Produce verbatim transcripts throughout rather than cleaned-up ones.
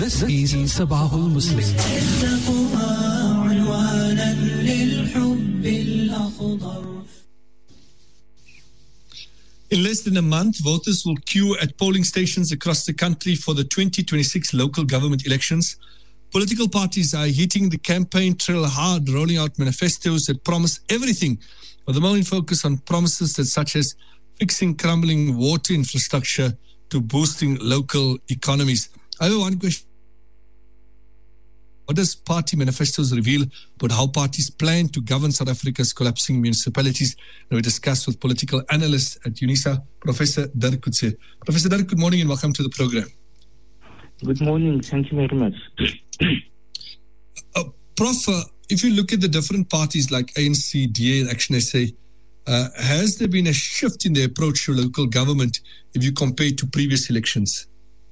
This is Sabahul Muslim. In less than a month, voters will queue at polling stations across the country for the twenty twenty-six local government elections. Political parties are hitting the campaign trail hard, rolling out manifestos that promise everything, with the main focus on promises that such as fixing crumbling water infrastructure to boosting local economies. I have one question. What does party manifestos reveal about how parties plan to govern South Africa's collapsing municipalities? And we discuss with political analyst at UNISA, Professor Dirk Coetzee. Professor Dirk, good morning and welcome to the program. Good morning. Thank you very much. uh, Prof, uh, if you look at the different parties like A N C, D A, and Action S A, uh, has there been a shift in the approach to local government if you compare to previous elections?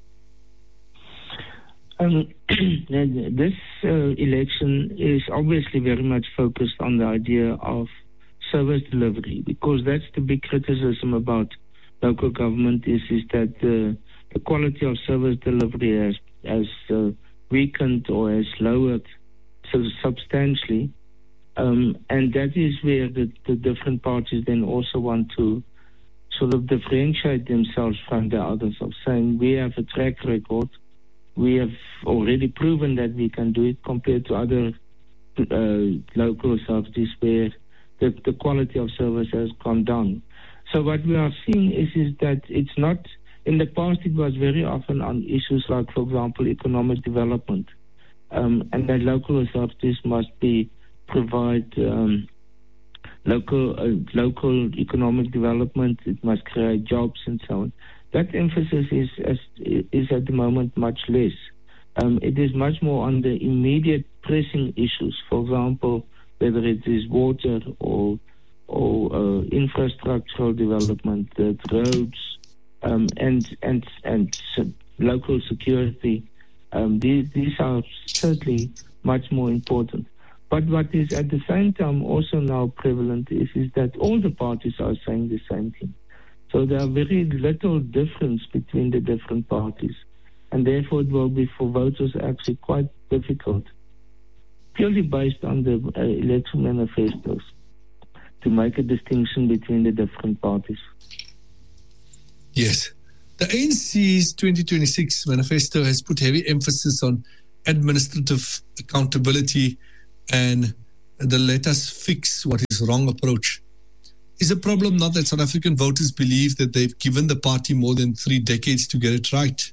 Um, this uh, election is obviously very much focused on the idea of service delivery, because that's the big criticism about local government is, is that uh, the quality of service delivery has, has uh, weakened or has lowered so substantially. Um, and that is where the, the different parties then also want to sort of differentiate themselves from the others, of saying we have a track record. We have already proven that we can do it compared to other uh, local authorities where the, the quality of service has gone down. So what we are seeing is, is that it's not, in the past it was very often on issues like, for example, economic development, um, and that local authorities must be provide um, local uh, local economic development, it must create jobs and so on. That emphasis is, is is at the moment much less. Um, it is much more on the immediate pressing issues. For example, whether it is water or or uh, infrastructural development, uh, roads, um, and and and local security. Um, these these are certainly much more important. But what is at the same time also now prevalent is is that all the parties are saying the same thing. So there are very little difference between the different parties, and therefore it will be for voters actually quite difficult, purely based on the uh, election manifestos, to make a distinction between the different parties. Yes. The A N C's twenty twenty-six manifesto has put heavy emphasis on administrative accountability and the let us fix what is wrong approach. Is the problem not that South African voters believe that they've given the party more than three decades to get it right?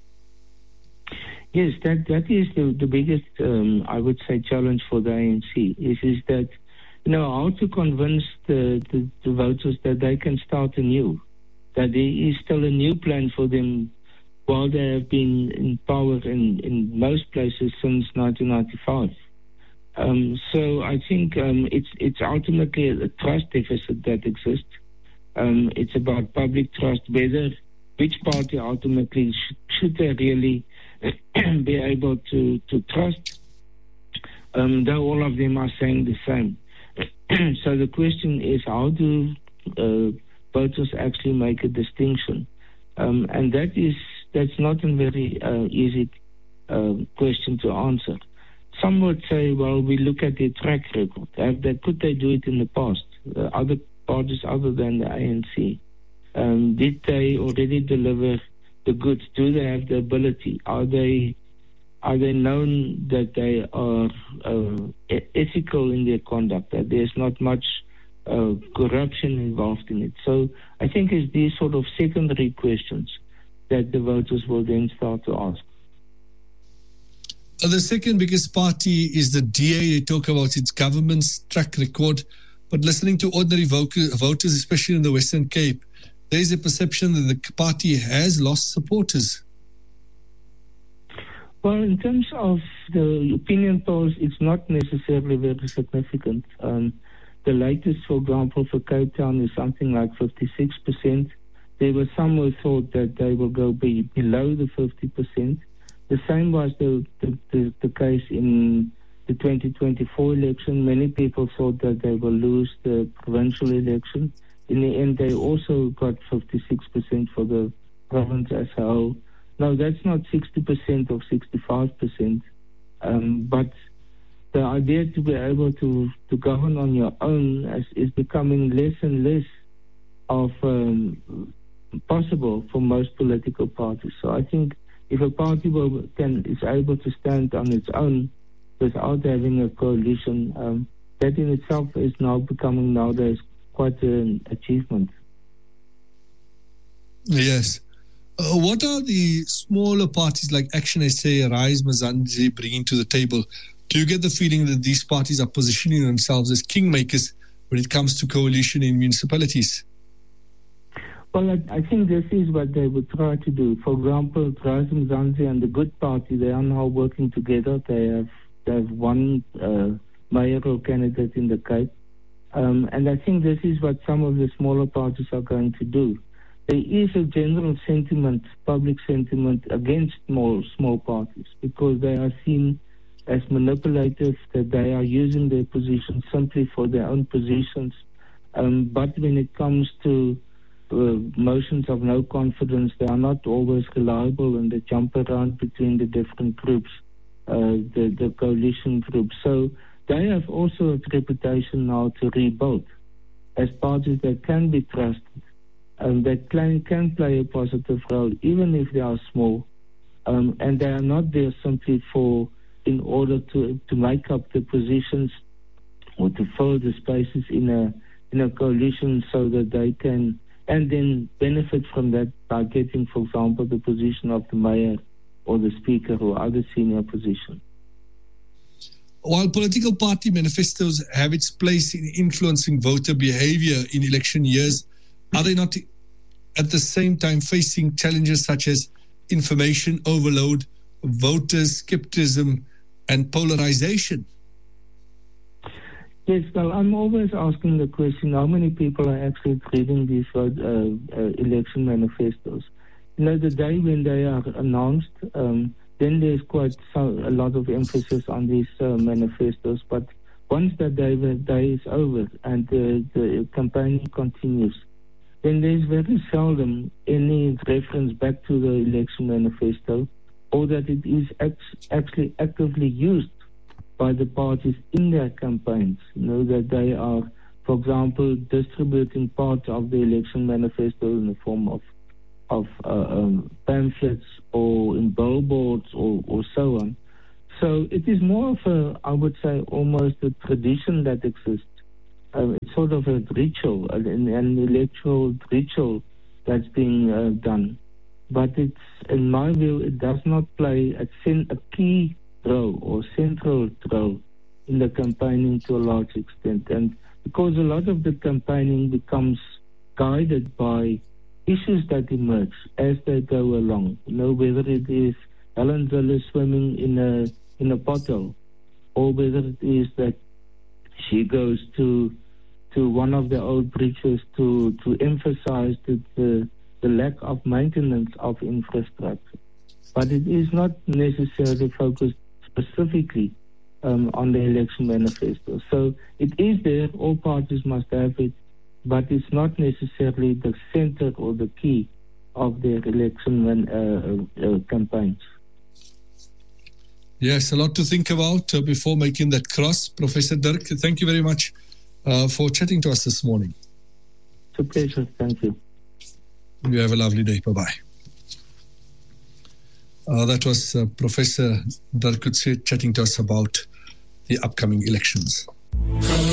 Yes, that that is the, the biggest, um, I would say, challenge for the A N C, is, is that, you know, how to convince the, the, the voters that they can start anew, that there is still a new plan for them while they have been in power in, in most places since nineteen ninety-five. Um, so I think um, it's it's ultimately a trust deficit that exists. Um, it's about public trust, whether which party ultimately sh- should they really be able to, to trust, um, though all of them are saying the same. So the question is, how do uh, voters actually make a distinction? Um, and that is that's not a very uh, easy uh, question to answer. Some would say, well, we look at their track record. Have they, could they do it in the past? Uh, other parties other than the A N C. Um, did they already deliver the goods? Do they have the ability? Are they are they known that they are uh, ethical in their conduct, that there's not much uh, corruption involved in it? So I think it's these sort of secondary questions that the voters will then start to ask. The second biggest party is the D A. They talk about its government's track record, but listening to ordinary voters, especially in the Western Cape, there is a perception that the party has lost supporters. Well, in terms of the opinion polls, it's not necessarily very significant. Um, the latest, for example, for Cape Town is something like fifty-six percent. There were some who thought that they will go be below the fifty percent. The same was the, the, the, the case in the twenty twenty-four election. Many people thought that they will lose the provincial election. In the end, they also got fifty-six percent for the province as a whole. no, that's not sixty percent or sixty-five percent. Um, but the idea to be able to, to govern on your own is, is becoming less and less of um, possible for most political parties. So I think if a party will, can is able to stand on its own without having a coalition, um, that in itself is now becoming nowadays quite an achievement. Yes. Uh, what are the smaller parties like Action S A, Rise Mzansi bringing to the table? Do you get the feeling that these parties are positioning themselves as kingmakers when it comes to coalition in municipalities? Well, I, I think this is what they would try to do. For example, Rise Mzansi and the Good Party, they are now working together. They have, they have one uh, mayoral candidate in the Cape. Um, and I think this is what some of the smaller parties are going to do. There is a general sentiment, public sentiment, against small, small parties because they are seen as manipulative, that they are using their position simply for their own positions. Um, but when it comes to uh, motions of no confidence, they are not always reliable and they jump around between the different groups, uh, the, the coalition groups. So they have also a reputation now to rebuild as parties that can be trusted. Um, that can, can play a positive role, even if they are small. Um, and they are not there simply for, in order to, to make up the positions or to fill the spaces in a, in a coalition so that they can, and then benefit from that by getting, for example, the position of the mayor or the speaker or other senior position. While political party manifestos have its place in influencing voter behavior in election years, are they not at the same time facing challenges such as information overload, voter skepticism, and polarization? Yes, well, I'm always asking the question, how many people are actually reading these uh, uh, election manifestos? You know, the day when they are announced, um, then there's quite so, a lot of emphasis on these uh, manifestos, but once that day, the day is over and uh, the campaign continues, then there's very seldom any reference back to the election manifesto or that it is act- actually actively used by the parties in their campaigns. You know, that they are, for example, distributing part of the election manifesto in the form of, of uh, um, pamphlets or in billboards or, or so on. So it is more of a, I would say, almost a tradition that exists. Uh, it's sort of a ritual, an, an electoral ritual that's being uh, done. But it's, in my view, it does not play a, sen- a key role or central role in the campaigning to a large extent. And because a lot of the campaigning becomes guided by issues that emerge as they go along. You know, whether it is Helen Zille swimming in a in a pothole, or whether it is that she goes to to one of the old bridges to, to emphasize the, the, the lack of maintenance of infrastructure. But it is not necessarily focused specifically um, on the election manifesto. So it is there, all parties must have it, but it's not necessarily the center or the key of their election man, uh, uh, campaigns. Yes, a lot to think about uh, before making that cross. Professor Dirk, thank you very much Uh, for chatting to us this morning. It's a pleasure. Thank you. You have a lovely day. Bye-bye. Uh, that was uh, Professor Dirk Coetzee chatting to us about the upcoming elections.